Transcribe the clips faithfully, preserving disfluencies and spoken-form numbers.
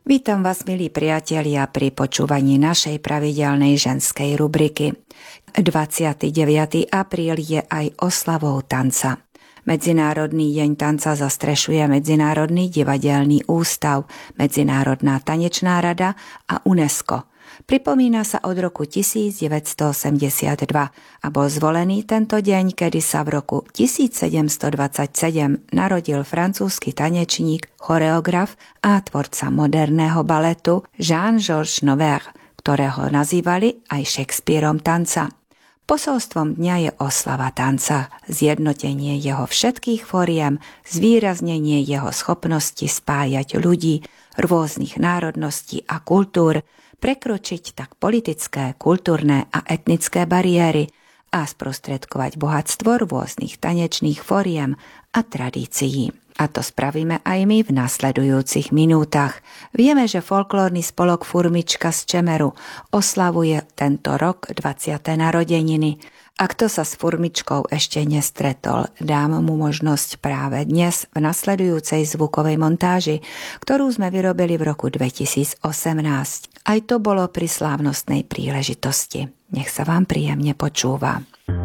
Vítam vás, milí priatelia, pri počúvaní našej pravidelnej ženskej rubriky. dvadsiateho deviateho apríl je aj oslavou tanca. Medzinárodný deň tanca zastrešuje Medzinárodný divadelný ústav, Medzinárodná tanečná rada a UNESCO. Pripomína sa od roku tisícdeväťstoosemdesiatdva a bol zvolený tento deň, kedy sa v roku tisícsedemstodvadsaťsedem narodil francúzsky tanečník, choreograf a tvorca moderného baletu Jean-Georges Noverre, ktorého nazývali aj Shakespearom tanca. Posolstvom dňa je oslava tanca, zjednotenie jeho všetkých foriem, zvýraznenie jeho schopnosti spájať ľudí rôznych národností a kultúr, prekročiť tak politické, kultúrne a etnické bariéry a sprostredkovať bohatstvo rôznych tanečných foriem a tradícií. A to spravíme aj my v nasledujúcich minútach. Vieme, že folklórny spolok Furmička z Čemeru oslavuje tento rok dvadsiate narodeniny. A kto sa s Furmičkou ešte nestretol, dám mu možnosť práve dnes v nasledujúcej zvukovej montáži, ktorú sme vyrobili v roku dvetisícosemnásť. Aj to bolo pri slávnostnej príležitosti. Nech sa vám príjemne počúva.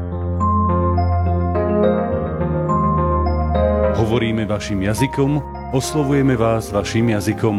Hovoríme vašim jazykom, oslovujeme vás vašim jazykom.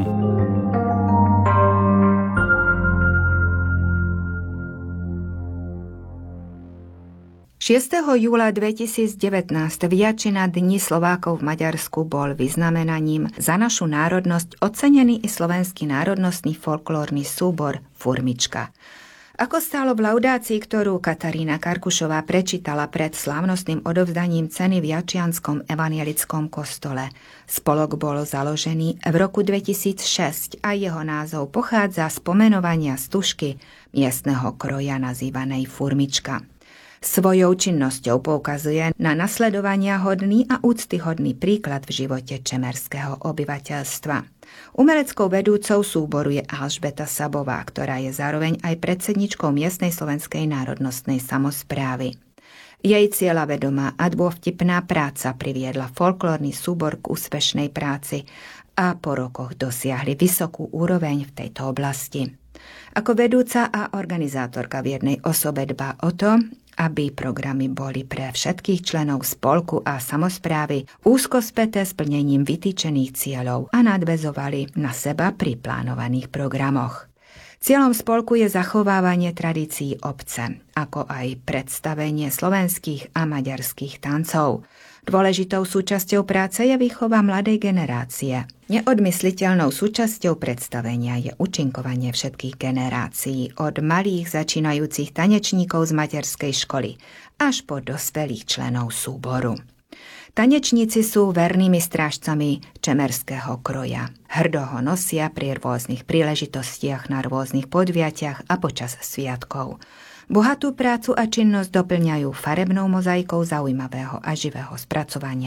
šiesteho júla dvetisícdevätnásť Viačina Dní Slovákov v Maďarsku bol vyznamenaním za našu národnosť ocenený i slovenský národnostný folklórny súbor Furmička. Ako stálo v laudácii, ktorú Katarína Karkušová prečítala pred slávnostným odovzdaním ceny v Jačianskom evanjelickom kostole. Spolok bol založený v roku dvetisícšesť a jeho názov pochádza z pomenovania stužky miestneho kroja nazývanej Furmička. Svojou činnosťou poukazuje na nasledovania hodný a úctyhodný príklad v živote čemerského obyvateľstva. Umeleckou vedúcou súboru je Alžbeta Sabová, ktorá je zároveň aj predsedničkou miestnej slovenskej národnostnej samosprávy. Jej cieľavedomá a dôvtipná práca priviedla folklórny súbor k úspešnej práci a po rokoch dosiahli vysokú úroveň v tejto oblasti. Ako vedúca a organizátorka v jednej osobe dbá o to, aby programy boli pre všetkých členov spolku a samosprávy úzko späté s plnením vytýčených cieľov a nadväzovali na seba pri plánovaných programoch. Cieľom spolku je zachovávanie tradícií obce, ako aj predstavenie slovenských a maďarských tancov. Dôležitou súčasťou práce je výchova mladej generácie. Neodmysliteľnou súčasťou predstavenia je účinkovanie všetkých generácií, od malých začínajúcich tanečníkov z materskej školy až po dospelých členov súboru. Tanečníci sú vernými strážcami čemerského kroja. Hrdo ho nosia pri rôznych príležitostiach, na rôznych podujatiach a počas sviatkov. Bohatú prácu a činnosť doplňajú farebnou mozaikou zaujímavého a živého spracovania